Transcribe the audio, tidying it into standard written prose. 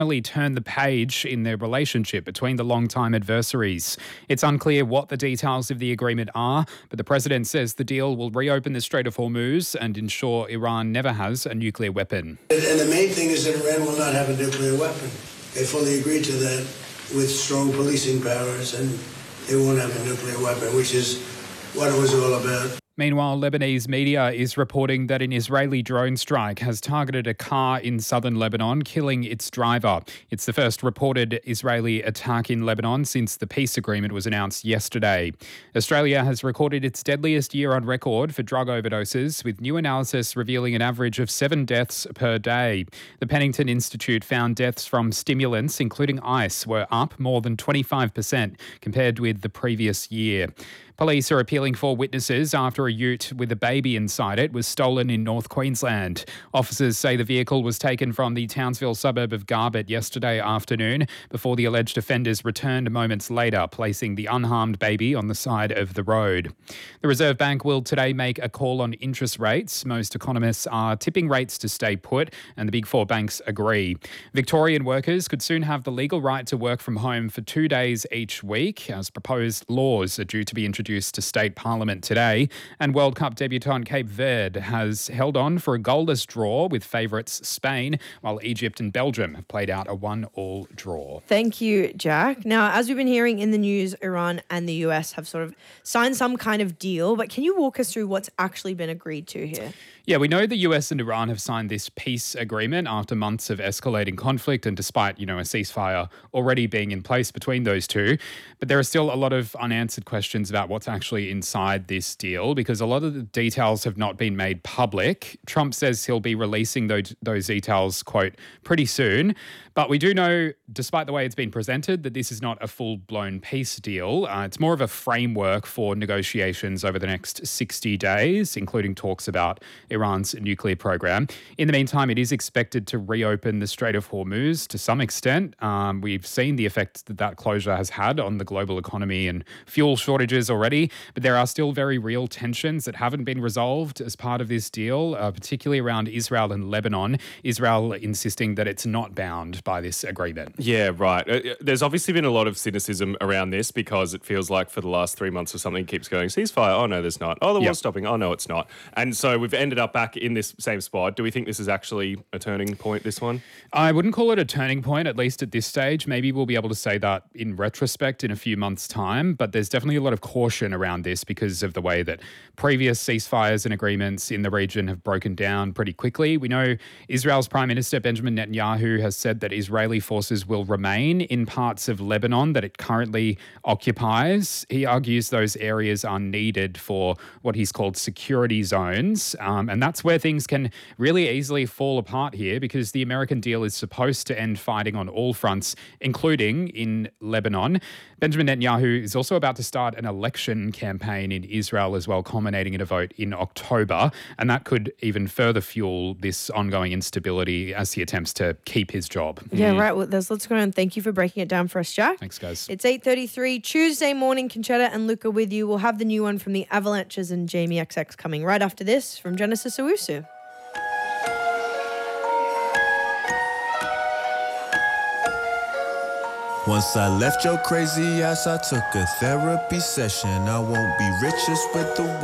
turn the page in their relationship between the longtime adversaries. It's unclear what the details of the agreement are, but the president says the deal will reopen the Strait of Hormuz and ensure Iran never has a nuclear weapon. And the main thing is that Iran will not have a nuclear weapon. They fully agreed to that with strong policing powers, and they won't have a nuclear weapon, which is what it was all about. Meanwhile, Lebanese media is reporting that an Israeli drone strike has targeted a car in southern Lebanon, killing its driver. It's the first reported Israeli attack in Lebanon since the peace agreement was announced yesterday. Australia has recorded its deadliest year on record for drug overdoses, with new analysis revealing an average of 7 deaths per day. The Pennington Institute found deaths from stimulants, including ice, were up more than 25% compared with the previous year. Police are appealing for witnesses after a ute with a baby inside it was stolen in North Queensland. Officers say the vehicle was taken from the Townsville suburb of Garbutt yesterday afternoon before the alleged offenders returned moments later, placing the unharmed baby on the side of the road. The Reserve Bank will today make a call on interest rates. Most economists are tipping rates to stay put, and the Big Four banks agree. Victorian workers could soon have the legal right to work from home for 2 days each week, as proposed laws are due to be introduced to state parliament today. And World Cup debutant Cape Verde has held on for a goalless draw with favourites Spain, while Egypt and Belgium have played out a 1-1 draw. Thank you, Jack. Now, as we've been hearing in the news, Iran and the US have sort of signed some kind of deal, but can you walk us through what's actually been agreed to here? Yeah, we know the US and Iran have signed this peace agreement after months of escalating conflict and despite, a ceasefire already being in place between those two. But there are still a lot of unanswered questions about what's actually inside this deal because a lot of the details have not been made public. Trump says he'll be releasing those details, quote, pretty soon. But we do know, despite the way it's been presented, that this is not a full-blown peace deal. It's more of a framework for negotiations over the next 60 days, including talks about Iran's nuclear program. In the meantime, it is expected to reopen the Strait of Hormuz to some extent. We've seen the effect that closure has had on the global economy and fuel shortages already, but there are still very real tensions that haven't been resolved as part of this deal, particularly around Israel and Lebanon. Israel insisting that it's not bound by this agreement. Yeah, right. There's obviously been a lot of cynicism around this because it feels like for the last 3 months or something keeps going, ceasefire, oh no, there's not. Oh, the war's stopping, oh no, it's not. And so we've ended up back in this same spot. Do we think this is actually a turning point, this one? I wouldn't call it a turning point, at least at this stage. Maybe we'll be able to say that in retrospect in a few months' time, but there's definitely a lot of caution around this because of the way that previous ceasefires and agreements in the region have broken down pretty quickly. We know Israel's Prime Minister Benjamin Netanyahu has said that Israeli forces will remain in parts of Lebanon that it currently occupies. He argues those areas are needed for what he's called security zones, and that's where things can really easily fall apart here because the American deal is supposed to end fighting on all fronts, including in Lebanon. Benjamin Netanyahu is also about to start an election campaign in Israel as well, culminating in a vote in October, and that could even further fuel this ongoing instability as he attempts to keep his job. Yeah, right. Well, there's lots going on. Thank you for breaking it down for us, Jack. Thanks, guys. It's 8:33 Tuesday morning. Conchetta and Luca with you. We'll have the new one from the Avalanches and Jamie XX coming right after this from Genesis Owusu. Once I left your crazy ass, I took a therapy session. I won't be richest with the